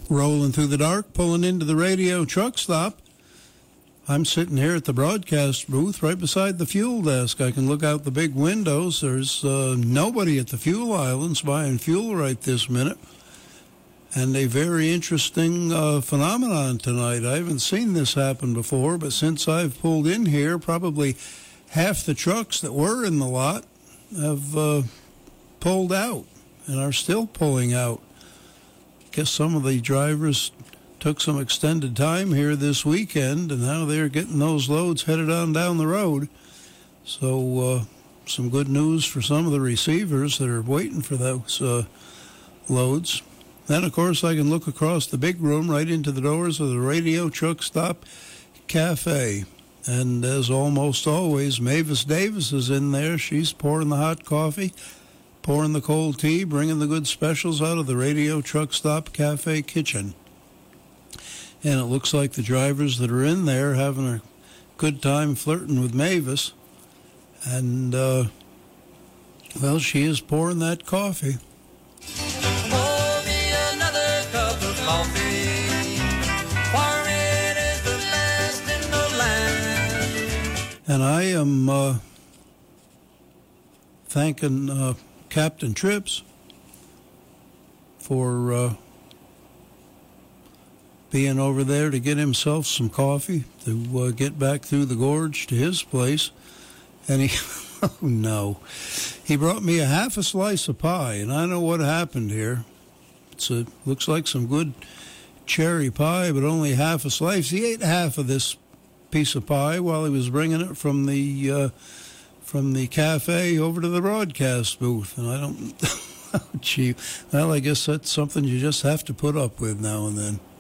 Rolling through the dark, pulling into the radio truck stop. I'm sitting here at the broadcast booth right beside the fuel desk. I can look out the big windows. There's nobody at the fuel islands buying fuel right this minute. And a very interesting phenomenon tonight. I haven't seen this happen before, but since I've pulled in here, probably half the trucks that were in the lot have pulled out and are still pulling out. Guess some of the drivers took some extended time here this weekend, and now they're getting those loads headed on down the road. So some good news for some of the receivers that are waiting for those loads. Then, of course, I can look across the big room right into the doors of the Radio Truck Stop Cafe. And as almost always, Mavis Davis is in there. She's pouring the hot coffee, pouring the cold tea, bringing the good specials out of the Radio Truck Stop Cafe kitchen. And it looks like the drivers that are in there having a good time flirting with Mavis. And, well, she is pouring that coffee. Pour me another cup of coffee, for it is the last in the land. And I am thanking Captain Trips for being over there to get himself some coffee to get back through the gorge to his place. And he, oh no, he brought me a half a slice of pie, and I know what happened here. It looks like some good cherry pie, but only half a slice. He ate half of this piece of pie while he was bringing it from the cafe over to the broadcast booth, and I don't. Oh, gee. Well, I guess that's something you just have to put up with now and then.